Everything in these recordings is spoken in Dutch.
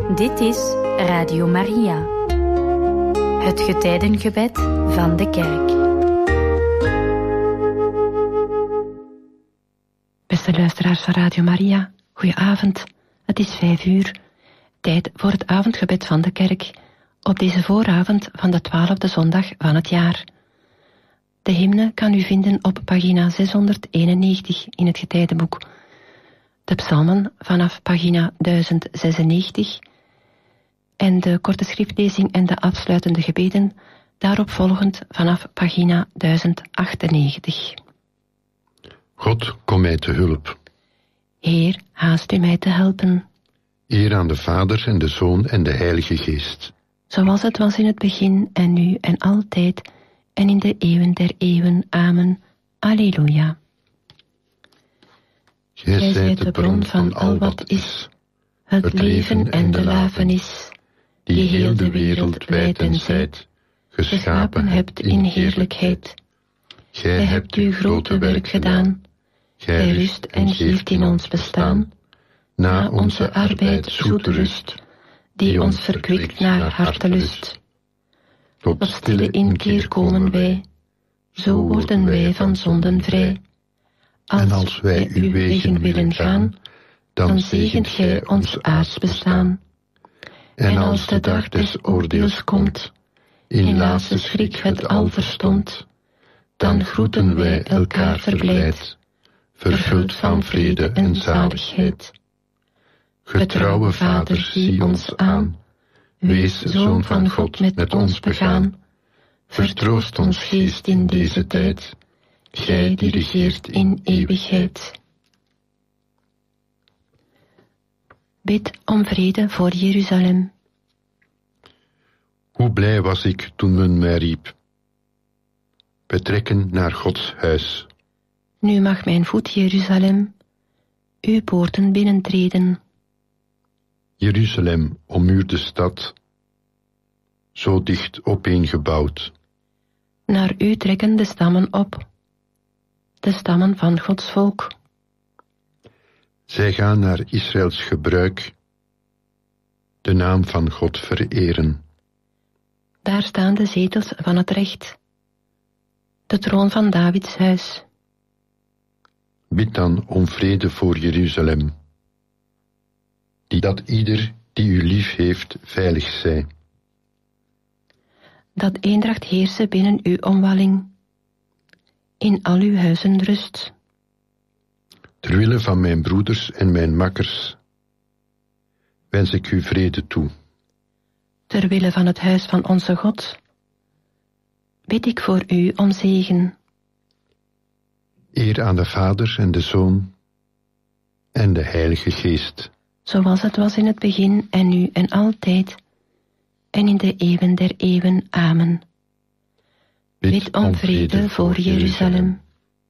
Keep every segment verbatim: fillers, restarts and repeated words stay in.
Dit is Radio Maria, het getijdengebed van de kerk. Beste luisteraars van Radio Maria, goedenavond. Het is vijf uur, tijd voor het avondgebed van de kerk, op deze vooravond van de twaalfde zondag van het jaar. De hymne kan u vinden op pagina zeshonderdeenennegentig in het getijdenboek. De psalmen vanaf pagina duizend zesennegentig en de korte schriftlezing en de afsluitende gebeden daarop volgend vanaf pagina duizend achtennegentig. God, kom mij te hulp. Heer, haast u mij te helpen. Eer aan de Vader en de Zoon en de Heilige Geest. Zoals het was in het begin en nu en altijd en in de eeuwen der eeuwen. Amen. Alleluia. Gij zijt de bron van al wat is, het leven en de lafenis, die heel de wereld wijd en zijd geschapen hebt in heerlijkheid. Gij hebt uw grote werk gedaan. Gij rust en geeft in ons bestaan, na onze arbeid zoete rust, die ons verkwikt naar hartelust. Tot stille inkeer komen wij, zo worden wij van zonden vrij. En als wij uw wegen willen gaan, dan zegent gij ons aards bestaan. En als de dag des oordeels komt, in laatste schrik het al verstond, dan groeten wij elkaar verblijd, vervuld van vrede en zaligheid. Getrouwe Vader, zie ons aan, wees Zoon van God met ons begaan, vertroost ons geest in deze tijd, gij die regeert in eeuwigheid. Bid om vrede voor Jeruzalem. Hoe blij was ik toen men mij riep. We trekken naar Gods huis. Nu mag mijn voet, Jeruzalem, uw poorten binnentreden. Jeruzalem, ommuurde stad, zo dicht opeengebouwd. Naar u trekken de stammen op, de stammen van Gods volk. Zij gaan naar Israëls gebruik, de naam van God vereren. Daar staan de zetels van het recht, de troon van Davids huis. Bid dan om vrede voor Jeruzalem, die dat ieder die u lief heeft veilig zij. Dat eendracht heerse binnen uw omwalling, in al uw huizen rust. Terwille van mijn broeders en mijn makkers wens ik u vrede toe. Terwille van het huis van onze God bid ik voor u om zegen. Eer aan de Vader en de Zoon en de Heilige Geest. Zoals het was in het begin en nu en altijd en in de eeuwen der eeuwen. Amen. Bid, Bid om vrede voor Jeruzalem.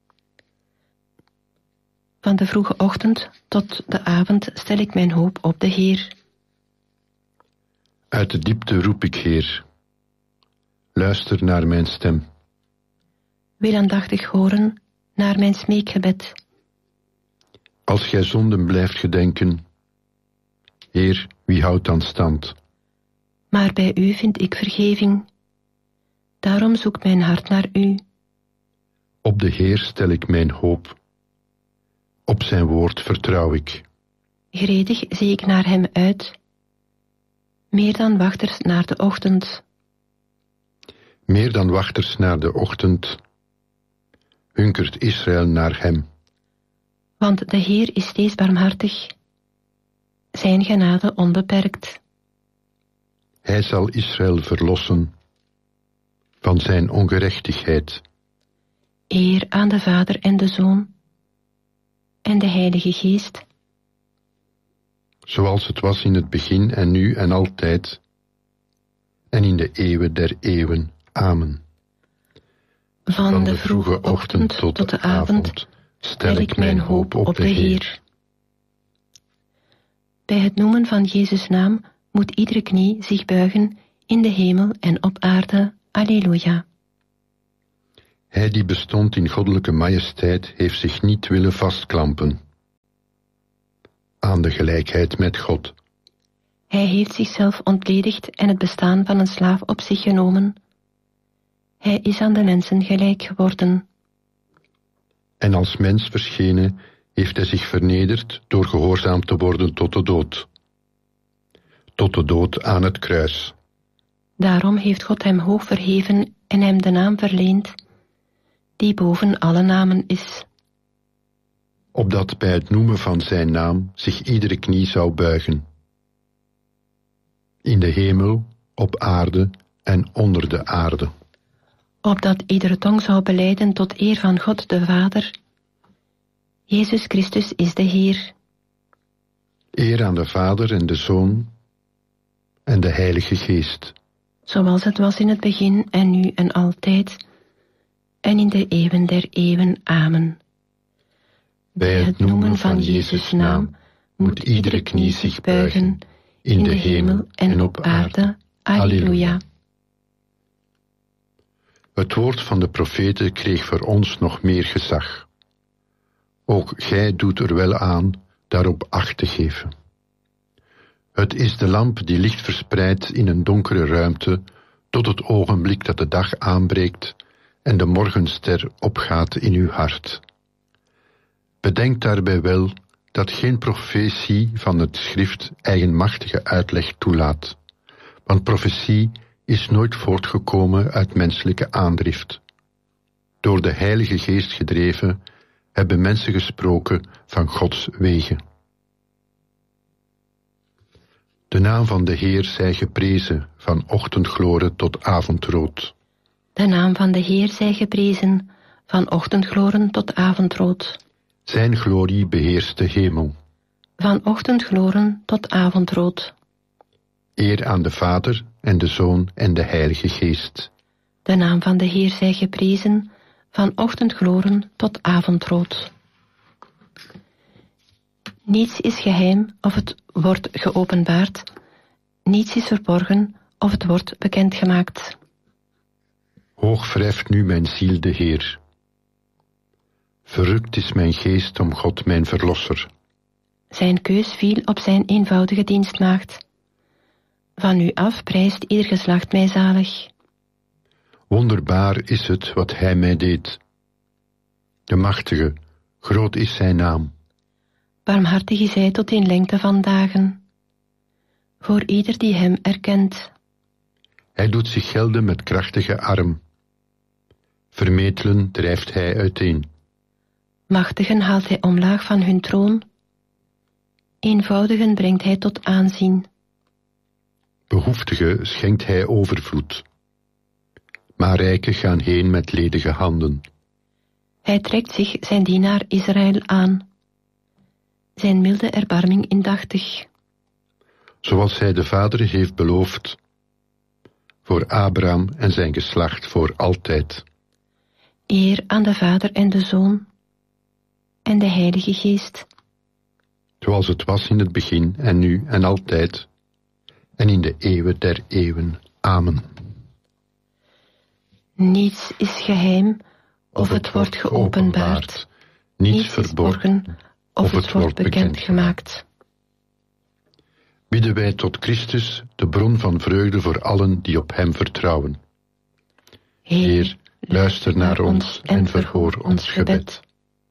Van de vroege ochtend tot de avond stel ik mijn hoop op de Heer. Uit de diepte roep ik, Heer. Luister naar mijn stem. Wil aandachtig horen naar mijn smeekgebed. Als gij zonden blijft gedenken, Heer, wie houdt dan stand? Maar bij u vind ik vergeving. Daarom zoekt mijn hart naar u. Op de Heer stel ik mijn hoop. Op zijn woord vertrouw ik. Gredig zie ik naar hem uit, meer dan wachters naar de ochtend. Meer dan wachters naar de ochtend hunkert Israël naar hem. Want de Heer is steeds barmhartig, zijn genade onbeperkt. Hij zal Israël verlossen van zijn ongerechtigheid. Eer aan de Vader en de Zoon en de Heilige Geest. Zoals het was in het begin en nu en altijd en in de eeuwen der eeuwen. Amen. Van, Van de vroege ochtend tot, tot de avond stel ik mijn hoop op de Heer. Bij het noemen van Jezus' naam moet iedere knie zich buigen in de hemel en op aarde. Alleluia. Hij die bestond in goddelijke majesteit heeft zich niet willen vastklampen aan de gelijkheid met God. Hij heeft zichzelf ontledigd en het bestaan van een slaaf op zich genomen. Hij is aan de mensen gelijk geworden. En als mens verschenen heeft hij zich vernederd door gehoorzaam te worden tot de dood. Tot de dood aan het kruis. Daarom heeft God hem hoog verheven en hem de naam verleend, die boven alle namen is. Opdat bij het noemen van zijn naam zich iedere knie zou buigen. In de hemel, op aarde en onder de aarde. Opdat iedere tong zou belijden tot eer van God de Vader. Jezus Christus is de Heer. Eer aan de Vader en de Zoon en de Heilige Geest. Zoals het was in het begin en nu en altijd, en in de eeuwen der eeuwen. Amen. Bij het noemen van Jezus' naam moet iedere knie zich buigen, in de hemel en op aarde. Alleluia. Het woord van de profeten kreeg voor ons nog meer gezag. Ook gij doet er wel aan daarop acht te geven. Het is de lamp die licht verspreidt in een donkere ruimte tot het ogenblik dat de dag aanbreekt en de morgenster opgaat in uw hart. Bedenk daarbij wel dat geen profetie van het schrift eigenmachtige uitleg toelaat, want profetie is nooit voortgekomen uit menselijke aandrift. Door de Heilige Geest gedreven hebben mensen gesproken van Gods wegen. De naam van de Heer zij geprezen, van ochtendgloren tot avondrood. De naam van de Heer zij geprezen, van ochtendgloren tot avondrood. Zijn glorie beheerst de hemel. Van ochtendgloren tot avondrood. Eer aan de Vader en de Zoon en de Heilige Geest. De naam van de Heer zij geprezen, van ochtendgloren tot avondrood. Niets is geheim of het wordt geopenbaard. Niets is verborgen of het wordt bekendgemaakt. Hoog wrijft nu mijn ziel de Heer. Verrukt is mijn geest om God mijn verlosser. Zijn keus viel op zijn eenvoudige dienstmaagd. Van u af prijst ieder geslacht mij zalig. Wonderbaar is het wat hij mij deed. De machtige, groot is zijn naam. Barmhartig is hij tot in lengte van dagen. Voor ieder die hem erkent. Hij doet zich gelden met krachtige arm. Vermetelen drijft hij uiteen. Machtigen haalt hij omlaag van hun troon. Eenvoudigen brengt hij tot aanzien. Behoeftigen schenkt hij overvloed. Maar rijken gaan heen met ledige handen. Hij trekt zich zijn dienaar Israël aan. Zijn milde erbarming indachtig. Zoals hij de Vader heeft beloofd. Voor Abraham en zijn geslacht voor altijd. Eer aan de Vader en de Zoon en de Heilige Geest. Zoals het was in het begin en nu en altijd. En in de eeuwen der eeuwen. Amen. Niets is geheim of, of het, het wordt geopenbaard. Niets, Niets verborgen of, of het, het wordt bekendgemaakt. Bidden wij tot Christus, de bron van vreugde voor allen die op hem vertrouwen. Heer, Heer, luister naar ons en verhoor ons gebed.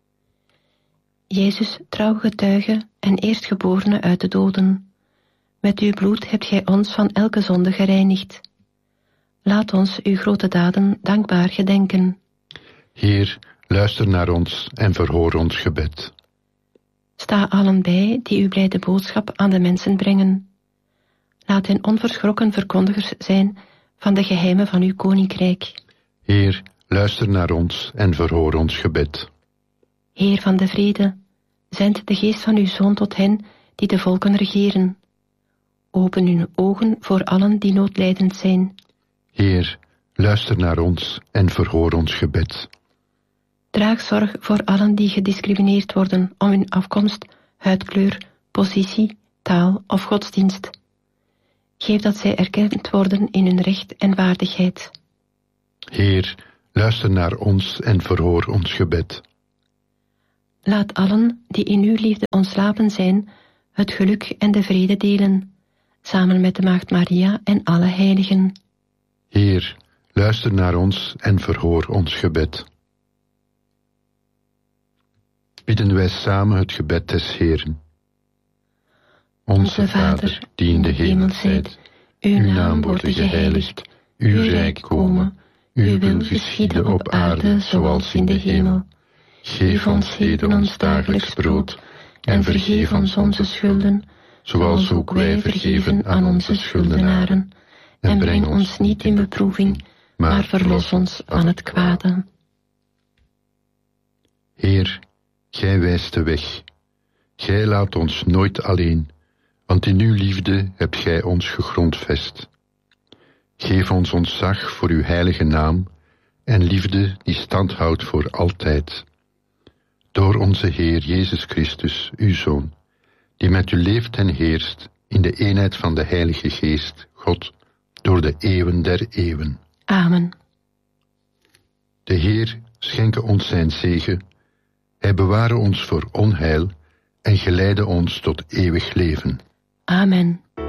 Jezus, trouw getuige en eerstgeborene uit de doden, met uw bloed hebt gij ons van elke zonde gereinigd. Laat ons uw grote daden dankbaar gedenken. Heer, luister naar ons en verhoor ons gebed. Sta allen bij die uw blijde boodschap aan de mensen brengen. Laat hen onverschrokken verkondigers zijn van de geheimen van uw koninkrijk. Heer, luister naar ons en verhoor ons gebed. Heer van de vrede, zend de geest van uw Zoon tot hen die de volken regeren. Open hun ogen voor allen die noodlijdend zijn. Heer, luister naar ons en verhoor ons gebed. Draag zorg voor allen die gediscrimineerd worden om hun afkomst, huidkleur, positie, taal of godsdienst. Geef dat zij erkend worden in hun recht en waardigheid. Heer, luister naar ons en verhoor ons gebed. Laat allen die in uw liefde ontslapen zijn, het geluk en de vrede delen, samen met de Maagd Maria en alle heiligen. Heer, luister naar ons en verhoor ons gebed. Bidden wij samen het gebed des Heeren. Onze Vader, die in de hemel zijt, uw naam worden geheiligd, uw rijk komen, uw wil geschieden op aarde zoals in de hemel. Geef ons heden ons dagelijks brood en vergeef ons onze schulden, zoals ook wij vergeven aan onze schuldenaren. En breng ons niet in beproeving, maar verlos ons van het kwade. Heer, gij wijst de weg. Gij laat ons nooit alleen, want in uw liefde hebt gij ons gegrondvest. Geef ons ontzag voor uw heilige naam en liefde die stand houdt voor altijd. Door onze Heer Jezus Christus, uw Zoon, die met u leeft en heerst in de eenheid van de Heilige Geest, God, door de eeuwen der eeuwen. Amen. De Heer schenke ons zijn zegen, hij beware ons voor onheil en geleide ons tot eeuwig leven. Amen.